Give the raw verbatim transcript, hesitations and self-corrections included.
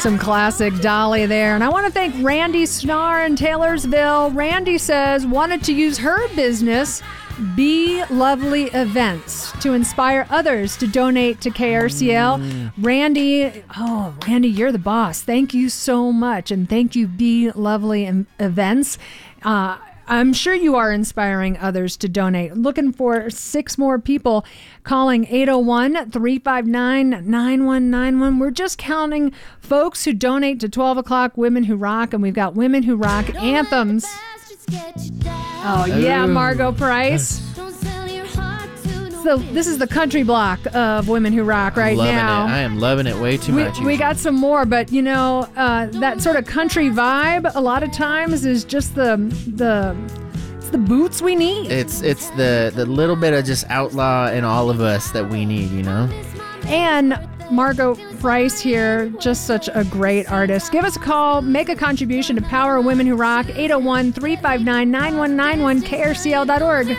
Some classic Dolly there. And I want to thank Randy Snar in Taylorsville. Randy says, wanted to use her business, Be Lovely Events, to inspire others to donate to K R C L. Mm. Randy, oh, Randy, you're the boss. Thank you so much. And thank you, Be Lovely Events. Uh, I'm sure you are inspiring others to donate. Looking for six more people calling eight oh one, three five nine, nine one nine one. We're just counting folks who donate to twelve o'clock Women Who Rock, and we've got Women Who Rock anthems. Oh, yeah, Margot Price. So this is the country block of Women Who Rock right loving now. It. I am loving it way too we, much. We got some more, but you know, uh, that sort of country vibe a lot of times is just the the it's the boots we need. It's it's the the little bit of just outlaw in all of us that we need, you know. And Margot Price here, just such a great artist. Give us a call, make a contribution to Power of Women Who Rock, eight oh one, three five nine, nine one nine one, K R C L dot org.